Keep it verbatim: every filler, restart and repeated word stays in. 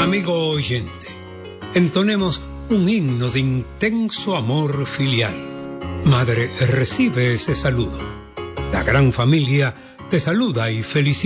Amigo oyente, entonemos un himno de intenso amor filial. Madre, recibe ese saludo. La gran familia te saluda y felicita.